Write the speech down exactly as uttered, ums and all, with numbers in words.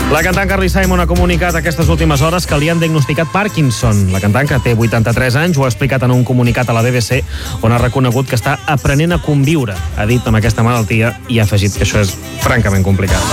La cantant Carly Simon ha comunicat aquestes últimes hores que li han diagnosticat Parkinson. La cantant, que té vuitanta-tres anys, ho ha explicat en un comunicat a la B B C, on ha reconegut que està aprenent a conviure, ha dit, amb aquesta malaltia, i ha afegit que això és francament complicat.